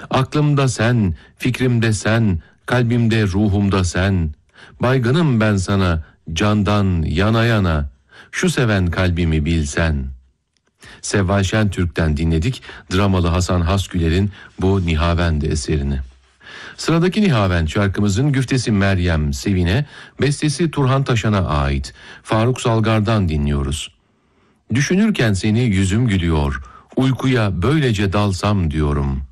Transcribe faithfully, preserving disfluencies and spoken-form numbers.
Aklımda sen, fikrimde sen, kalbimde ruhumda sen. Baygınım ben sana, candan yana yana. Şu seven kalbimi bilsen. Sevval Şentürk'ten dinledik dramalı Hasan Hasgüler'in bu Nihavend eserini. Sıradaki Nihavend şarkımızın güftesi Meryem Sevin'e, bestesi Turhan Taşan'a ait. Faruk Salgar'dan dinliyoruz. Düşünürken seni yüzüm gülüyor, uykuya böylece dalsam diyorum.